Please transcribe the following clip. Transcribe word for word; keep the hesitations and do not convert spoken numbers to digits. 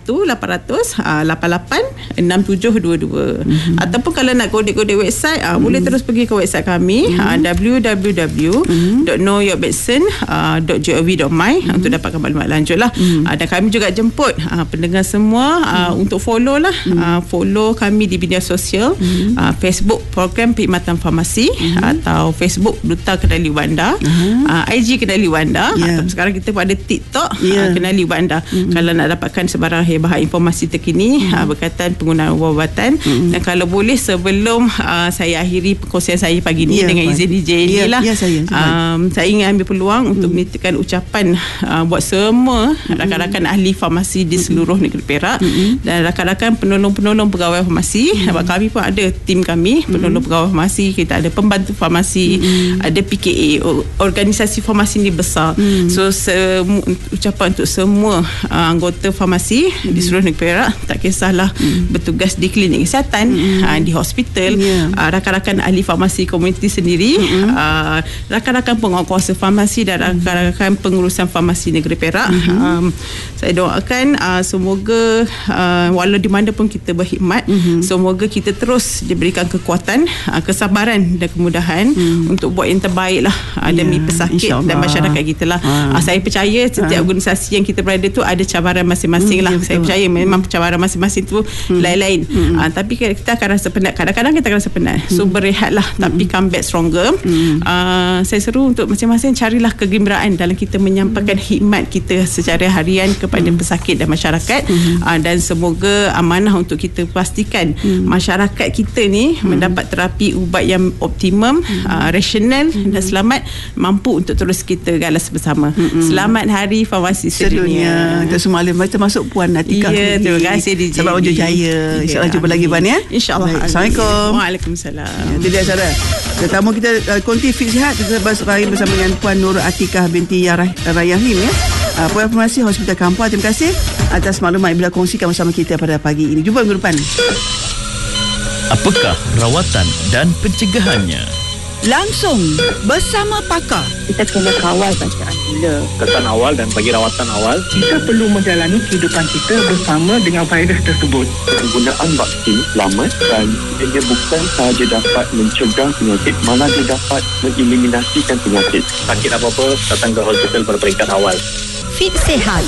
satu lapan kosong kosong lapan lapan enam tujuh dua dua. Mm-hmm. Ataupun kalau nak kode-kode website, uh, mm-hmm. boleh terus pergi ke website kami, mm-hmm. uh, w w w dot know your medicine dot gov dot my mm-hmm. untuk dapatkan maklumat lanjut lah. Mm-hmm. Uh, dan kami juga jemput uh, pendengar semua uh, mm-hmm. untuk follow lah, mm-hmm. uh, follow kami di media sosial, mm-hmm. uh, Facebook Program Perkhidmatan Farmasi, mm-hmm. atau Facebook Duta Kenali Wanda, mm-hmm. uh, I G Kenali Wanda, yeah. atau sekarang kita pun ada TikTok, yeah. uh, Kenali Wanda. Mm-hmm. Kalau nak dapatkan sebarang hebat informasi terkini, mm-hmm. uh, berkaitan penggunaan ubat-ubatan, mm-hmm. dan kalau boleh sebelum uh, saya akhiri perkongsian saya pagi ni, yeah, dengan izin D J ni yeah, lah, yeah, saya, um, saya ingin ambil peluang mm-hmm. untuk menitipkan ucapan uh, buat semua mm-hmm. rakan-rakan ahli farmasi di seluruh mm-hmm. negeri Perak, mm-hmm. dan rakan-rakan penolong-penolong pegawai farmasi. Mm-hmm. Sebab kami pun ada tim kami, penolong mm-hmm. pegawai farmasi, kita ada pembantu farmasi, mm-hmm. ada P K A, organisasi farmasi ni besar. Mm-hmm. So semu, ucapan untuk semua uh, anggota farmasi mm-hmm. di seluruh negeri Perak, tak kisahlah mm-hmm. bertugas di klinik kesihatan, mm-hmm. uh, di hospital, yeah. uh, rakan-rakan ahli farmasi komuniti sendiri, mm-hmm. uh, rakan-rakan penguatkuasa farmasi dan mm-hmm. rakan-rakan pengurusan farmasi negeri Perak. Mm-hmm. um, saya doakan uh, semoga uh, walau di mana pun kita berkhidmat, mm-hmm. semoga kita terus diberikan kekuatan, uh, kesabaran dan kemudahan mm-hmm. untuk buat yang terbaik lah, uh, yeah. demi pesakit dan masyarakat kita lah. uh. Uh, saya percaya setiap uh. organisasi yang kita berada tu ada cabaran masing-masing mm, lah. Saya percaya memang cabaran masing-masing tu mm. lain-lain. Mm. Uh, tapi kita akan rasa penat. Kadang-kadang kita akan rasa penat. Mm. So berehatlah, mm. tapi come back stronger. Mm. Uh, saya seru untuk masing-masing carilah kegembiraan dalam kita menyampaikan mm. khidmat kita secara harian kepada mm. pesakit dan masyarakat. Mm. Uh, dan semoga amanah untuk kita pastikan mm. masyarakat kita ni mm. mendapat terapi ubat yang optimum, mm. uh, rasional mm. dan selamat, mampu untuk terus kita galas bersama. Mm. Selamat Hari Farmasi Sedunia. Kita semua alim baca masuk Puan Atikah. Ya, terima kasih D J. Selamat wujud jaya. InsyaAllah jumpa lagi Puan ya. InsyaAllah. Assalamualaikum. Waalaikumsalam. Itu dia saudara. Tetamu kita uh, Konti Fit Sihat, kita bersama dengan Puan Nur Atikah binti Rayahim ya. Uh, Puan Farmasi Hospital Kampar. Terima kasih atas maklumat yang bila kongsikan bersama kita pada pagi ini. Jumpa minggu depan. Apakah rawatan dan pencegahannya? Langsung bersama pakar. Kita kena kawal bacaan gula. Kesan awal dan bagi rawatan awal, kita perlu menjalani kehidupan kita bersama dengan virus tersebut. Penggunaan vaksin selamat dan dia bukan sahaja dapat mencegah penyakit, malah dia dapat mengeliminasikan penyakit. Sakit apa-apa, datang ke hospital pada peringkat awal. Fit Sihat